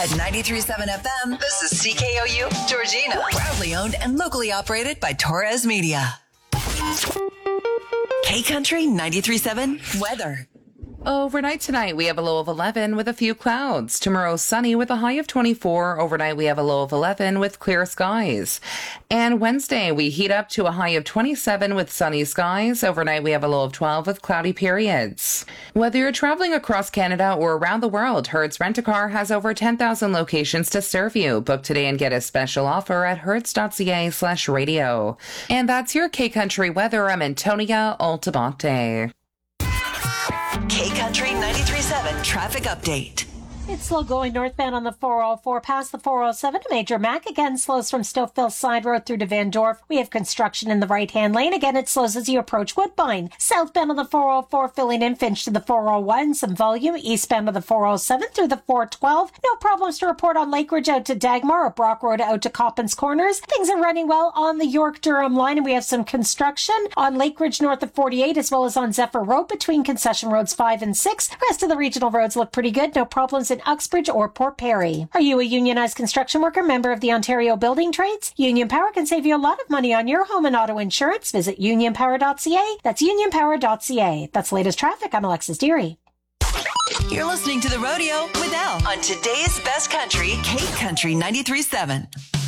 At 93.7 FM, this is CKOU, Georgina. Proudly owned and locally operated by Torres Media. K-Country 93.7 weather. Overnight tonight, we have a low of 11 with a few clouds. Tomorrow, sunny with a high of 24. Overnight, we have a low of 11 with clear skies. And Wednesday, we heat up to a high of 27 with sunny skies. Overnight, we have a low of 12 with cloudy periods. Whether you're traveling across Canada or around the world, Hertz Rent-A-Car has over 10,000 locations to serve you. Book today and get a special offer at hertz.ca/radio. And that's your K-Country weather. I'm Antonia Altabate. K-Country 93.7 traffic update. It's slow going northbound on the 404 past the 407. A major Mac again slows from Stouffville Side Road through to Van Dorp. We have construction in the right-hand lane. Again, it slows as you approach Woodbine. Southbound on the 404 filling in Finch to the 401. Some volume. Eastbound on the 407 through the 412. No problems to report on Lake Ridge out to Dagmar or Brock Road out to Coppins Corners. Things are running well on the York-Durham line, and we have some construction on Lake Ridge north of 48 as well as on Zephyr Road between concession roads 5 and 6. The rest of the regional roads look pretty good. No problems in Uxbridge or Port Perry. Are you a unionized construction worker, member of the Ontario Building Trades? Union Power can save you a lot of money on your home and auto insurance. Visit unionpower.ca. That's unionpower.ca. That's the latest traffic. I'm Alexis Deary. You're listening to The Rodeo with Elle on today's best country, K-Country 93.7.